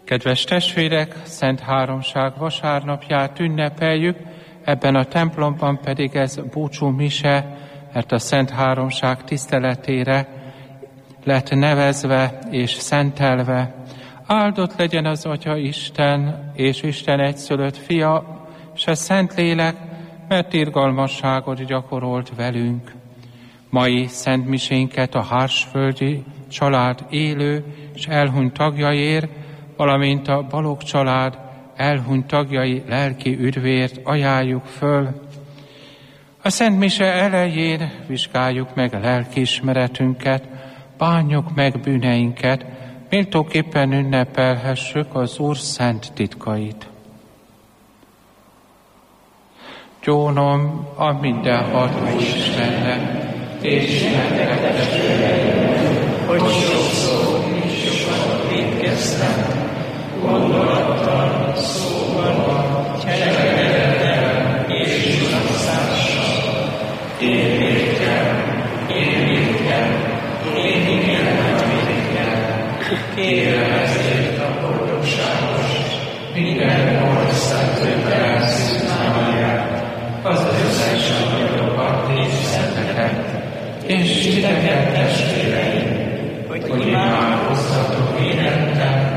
Kedves testvérek, Szent Háromság vasárnapját ünnepeljük, ebben a templomban pedig ez búcsú mise, mert a Szent Háromság tiszteletére lett nevezve és szentelve. Áldott legyen az Atya Isten és Isten egyszülött Fia, és a Szentlélek, mert irgalmasságot gyakorolt velünk. Mai szent misénket a Hársföldi család élő és elhunyt tagjaiért, valamint a Balogh család elhunyt tagjai lelki üdvért ajánljuk föl. A Szent Mise elején vizsgáljuk meg lelkiismeretünket, bánjuk meg bűneinket, méltóképpen ünnepelhessük az Úr szent titkait. Gyónom a mindenható Istennek, és nektek testvéreim, hogy sokszor és sokat vétkeztem, gondolattal, szóval, cselekedettel és visszaszással. Én vétkem, kérem ezért a boldogságos, minden ország többelászű Máriát, az összes angyalokat és szenteket, és titeket testvéreim, hogy imádkozzatok érettem,